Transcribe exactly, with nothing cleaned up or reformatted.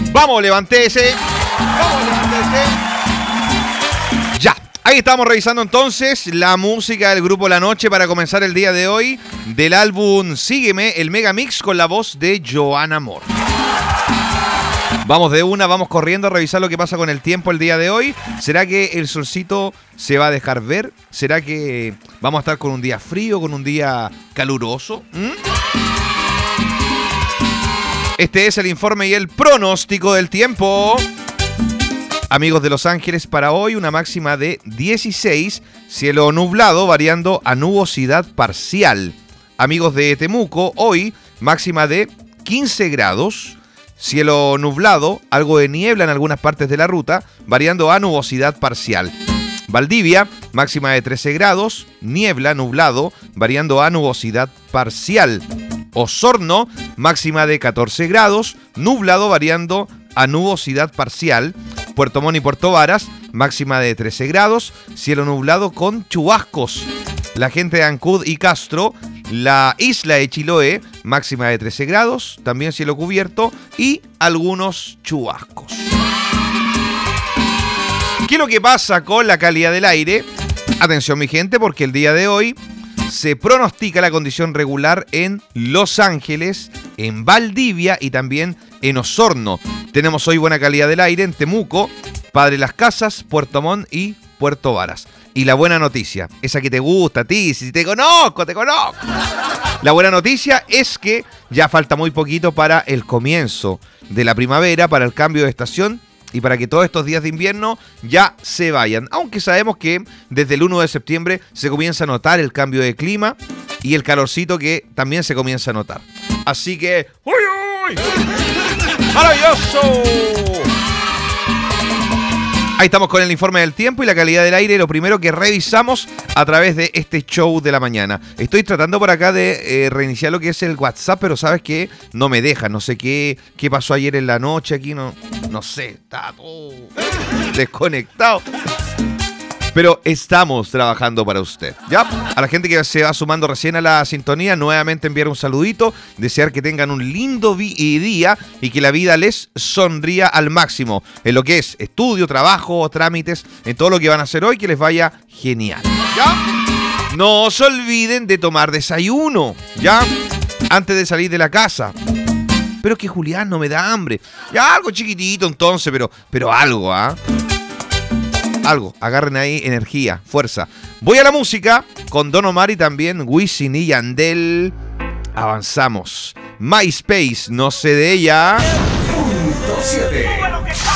Vamos, levántese. Vamos, levántese. Ya. Ahí estamos revisando entonces la música del grupo La Noche para comenzar el día de hoy del álbum Sígueme, el Mega Mix con la voz de Joan Amor. Vamos de una, vamos corriendo a revisar lo que pasa con el tiempo el día de hoy. ¿Será que el solcito se va a dejar ver? ¿Será que vamos a estar con un día frío, con un día caluroso? ¿Mm? Este es el informe y el pronóstico del tiempo. Amigos de Los Ángeles, para hoy una máxima de dieciséis, cielo nublado variando a nubosidad parcial. Amigos de Temuco, hoy máxima de quince grados, cielo nublado, algo de niebla en algunas partes de la ruta, variando a nubosidad parcial. Valdivia, máxima de trece grados, niebla, nublado, variando a nubosidad parcial. Osorno, máxima de catorce grados, nublado, variando a nubosidad parcial. Puerto Montt y Puerto Varas, máxima de trece grados, cielo nublado con chubascos. La gente de Ancud y Castro, la isla de Chiloé, máxima de trece grados, también cielo cubierto y algunos chubascos. ¿Qué es lo que pasa con la calidad del aire? Atención mi gente, porque el día de hoy se pronostica la condición regular en Los Ángeles, en Valdivia y también en Osorno. Tenemos hoy buena calidad del aire en Temuco, Padre Las Casas, Puerto Montt y Puerto Varas. Y la buena noticia, esa que te gusta a ti, si te conozco, te conozco. La buena noticia es que ya falta muy poquito para el comienzo de la primavera, para el cambio de estación y para que todos estos días de invierno ya se vayan. Aunque sabemos que desde el primero de septiembre se comienza a notar el cambio de clima y el calorcito que también se comienza a notar. Así que... ¡Uy, uy! ¡Maravilloso! Ahí estamos con el informe del tiempo y la calidad del aire, lo primero que revisamos a través de este show de la mañana. Estoy tratando por acá de eh, reiniciar lo que es el WhatsApp, pero sabes que no me deja. No sé qué, qué pasó ayer en la noche aquí, no, no sé, está todo desconectado. Pero estamos trabajando para usted, ¿ya? A la gente que se va sumando recién a la sintonía, nuevamente enviar un saludito, desear que tengan un lindo vi- día y que la vida les sonría al máximo en lo que es estudio, trabajo, trámites, en todo lo que van a hacer hoy, que les vaya genial, ¿ya? No se olviden de tomar desayuno, ¿ya? Antes de salir de la casa. Pero es que Julián no me da hambre. Ya algo chiquitito entonces, pero, pero algo, ¿ah? ¿eh? Algo, agarren ahí energía, fuerza. Voy a la música con Don Omar y también Wisin y Yandel. Avanzamos. MySpace, no sé de ella. Punto siete.